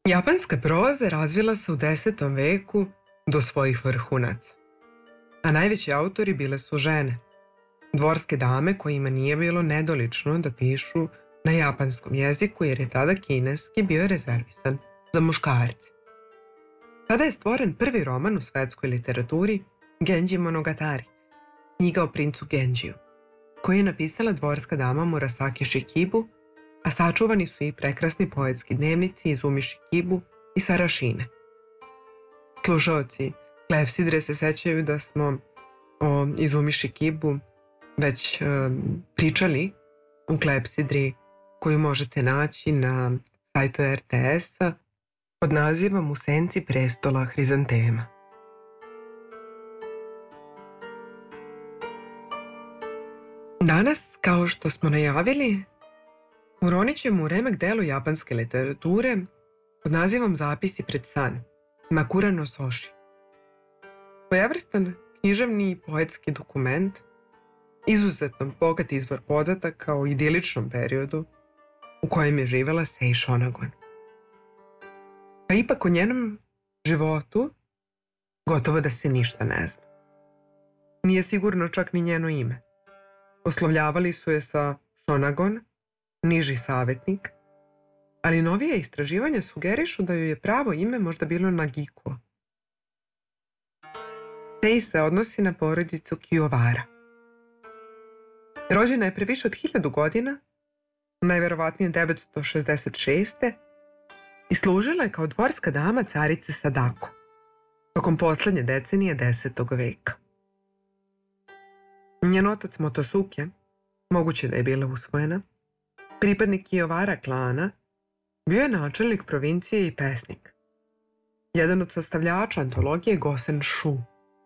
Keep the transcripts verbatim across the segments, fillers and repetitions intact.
Japanska proza razvila se u desetom veku do svojih vrhunaca, a najveći autori bile su žene, dvorske dame kojima nije bilo nedolično da pišu na japanskom jeziku jer je tada kineski bio rezervisan za muškarce. Tada je stvoren prvi roman u svetskoj literaturi Genji Monogatari, knjiga o princu Genjiju, koju je napisala dvorska dama Murasaki Shikibu, a sačuvani su i prekrasni poetski dnevnici Izumi Shikibu i Sarashine. Slušaoci Klepsidre se sećaju da smo o Izumi Shikibu već um, pričali u Klepsidri koju možete naći na sajtu er te es-a pod nazivom U senci prestola hrizantema. Danas, kao što smo najavili, uronit ćemo u remek delo japanske literature pod nazivom Zapisi pred san, Makura no Soshi. Svojevrstan književni i poetski dokument, izuzetno bogat izvor podataka o idiličnom periodu u kojem je živela Sei Shonagon. Pa ipak o njenom životu gotovo da se ništa ne zna. Nije sigurno čak ni njeno ime. Oslovljavali su je sa Shonagon, niži savjetnik, ali novije istraživanja sugerišu da joj je pravo ime možda bilo Nagiko. Sei se odnosi na porodicu Kiyovara. Rođena je pre više od hiljadu godina, najverovatnije devetsto šezdeset šeste. i služila je kao dvorska dama carice Sadako tokom poslednje decenije desetog veka. Njen otac Motosuke, moguće da je bila usvojena, pripadnik Kiyovara klana, bio je načelnik provincije i pesnik. Jedan od sastavljača antologije Gosen Shu.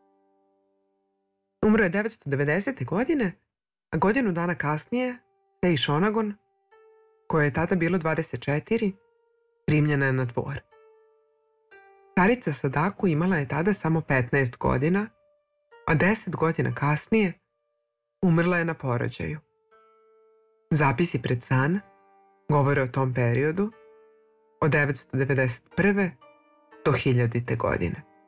Umro je devetsto devedesete. godine, a godinu dana kasnije Sei Shonagon, koja je tada bilo dvadeset četiri, primljena je na dvor. Carica Sadako imala je tada samo petnaest godina, a deset godina kasnije umrla je na porođaju. Zapisi pred san govore o tom periodu od devetsto devedeset prve. do hiljadite. godine.